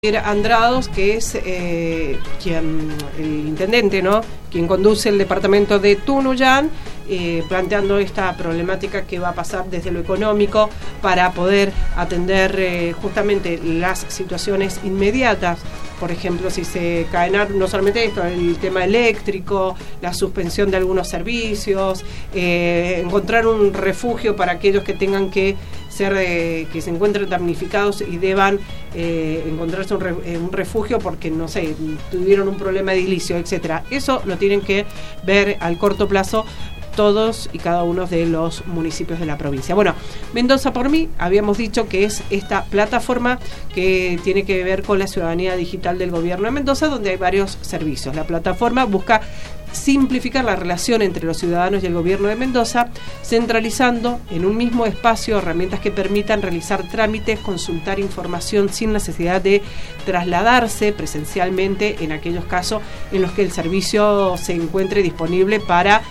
Andrados, que es el intendente, ¿no?, quien conduce el departamento de Tunuyán, planteando esta problemática que va a pasar desde lo económico para poder atender justamente las situaciones inmediatas. Por ejemplo, si se caen, no solamente esto, el tema eléctrico, la suspensión de algunos servicios, encontrar un refugio para aquellos que tengan que se encuentren damnificados y deban encontrarse un refugio porque, no sé, tuvieron un problema edilicio, etcétera. Eso lo tienen que ver al corto plazo todos y cada uno de los municipios de la provincia. Bueno, Mendoza por mí, habíamos dicho que es esta plataforma que tiene que ver con la ciudadanía digital del gobierno de Mendoza, donde hay varios servicios. La plataforma busca simplificar la relación entre los ciudadanos y el gobierno de Mendoza, centralizando en un mismo espacio herramientas que permitan realizar trámites, consultar información sin necesidad de trasladarse presencialmente en aquellos casos en los que el servicio se encuentre disponible para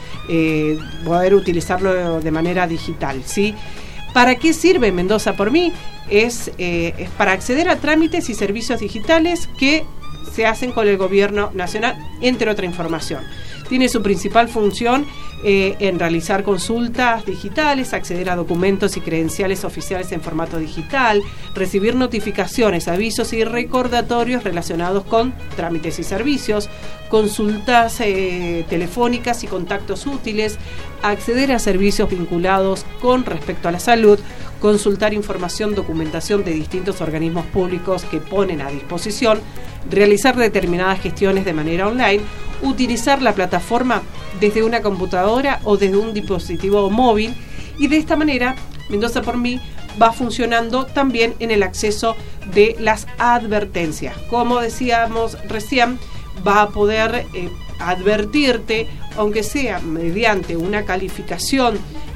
poder utilizarlo de manera digital, ¿sí? ¿Para qué sirve Mendoza por mí? Es para acceder a trámites y servicios digitales que se hacen con el gobierno nacional, entre otra información. Tiene su principal función en realizar consultas digitales, acceder a documentos y credenciales oficiales en formato digital, recibir notificaciones, avisos y recordatorios relacionados con trámites y servicios, consultas telefónicas y contactos útiles, acceder a servicios vinculados con respecto a la salud, consultar información, documentación de distintos organismos públicos que ponen a disposición, realizar determinadas gestiones de manera online, utilizar la plataforma desde una computadora o desde un dispositivo móvil, y de esta manera Mendoza por mí va funcionando también en el acceso de las advertencias. Como decíamos recién, va a poder advertirte, aunque sea mediante una calificación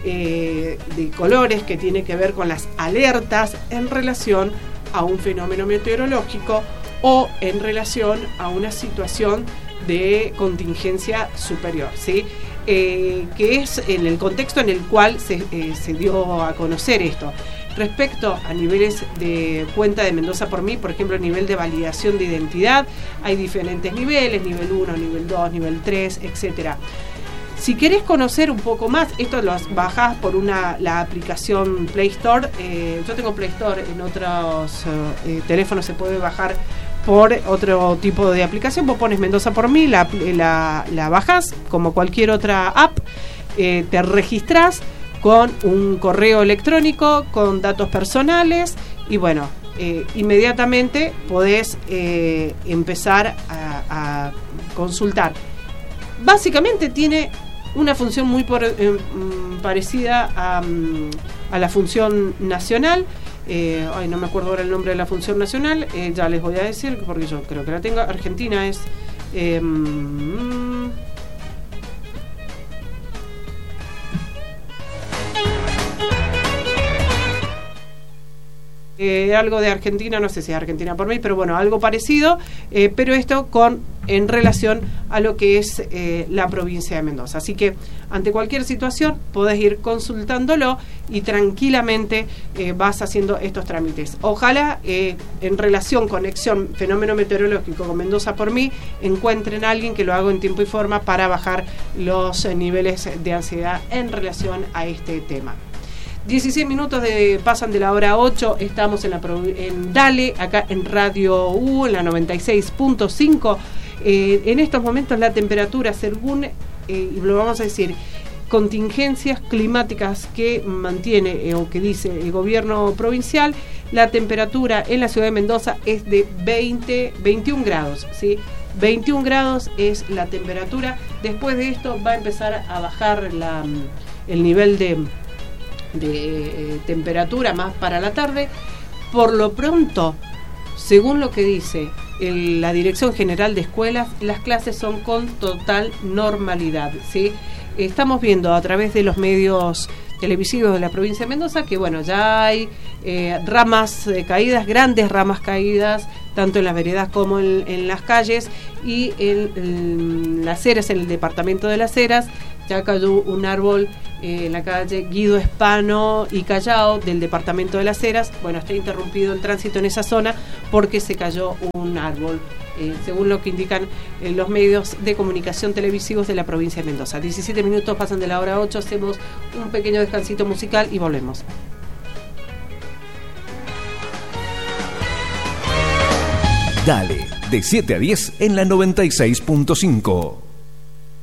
de colores que tiene que ver con las alertas en relación a un fenómeno meteorológico o en relación a una situación de contingencia superior, ¿sí? Que es en el contexto en el cual se dio a conocer esto. Respecto a niveles de cuenta de Mendoza por mí, por ejemplo, a nivel de validación de identidad, hay diferentes niveles, nivel 1, nivel 2, nivel 3, etcétera. Si querés conocer un poco más, esto lo bajás por la aplicación Play Store. Yo tengo Play Store, en otros teléfonos se puede bajar por otro tipo de aplicación. Vos pones Mendoza por mí, la bajás como cualquier otra app, te registrás con un correo electrónico, con datos personales, y bueno, inmediatamente podés empezar a consultar. Básicamente tiene una función muy parecida a la función nacional. No me acuerdo ahora el nombre de la función nacional, ya les voy a decir porque yo creo que la tengo. Argentina es algo de Argentina, no sé si es Argentina por mí, pero bueno, algo parecido, pero esto en relación a lo que es la provincia de Mendoza. Así que ante cualquier situación podés ir consultándolo y tranquilamente vas haciendo estos trámites. Ojalá en relación, conexión, fenómeno meteorológico con Mendoza por mí, encuentren a alguien que lo haga en tiempo y forma para bajar los niveles de ansiedad en relación a este tema. 16 minutos pasan de la hora 8, estamos en Dale, acá en Radio U, en la 96.5. En estos momentos la temperatura, según, y lo vamos a decir, contingencias climáticas que mantiene o que dice el gobierno provincial, la temperatura en la ciudad de Mendoza es de 21 grados, ¿sí? 21 grados es la temperatura. Después de esto va a empezar a bajar el nivel de temperatura más para la tarde. Por lo pronto, según lo que dice la Dirección General de Escuelas, las clases son con total normalidad, ¿sí? Estamos viendo a través de los medios televisivos de la provincia de Mendoza que bueno, ya hay ramas caídas, grandes ramas caídas, tanto en las veredas como en las calles, y en Las Heras, en el departamento de Las Heras, ya cayó un árbol en la calle Guido Espano y Callao del departamento de Las Heras. Bueno, está interrumpido el tránsito en esa zona porque se cayó un árbol, según lo que indican los medios de comunicación televisivos de la provincia de Mendoza. 17 minutos pasan de la hora 8, hacemos un pequeño descansito musical y volvemos. Dale, de 7 a 10 en la 96.5.